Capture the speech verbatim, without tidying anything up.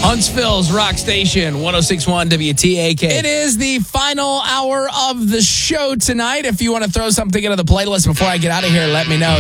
Huntsville's Rock Station, one oh six point one W T A K. It is the final hour of the show tonight. If you want to throw something into the playlist before I get out of here, let me know.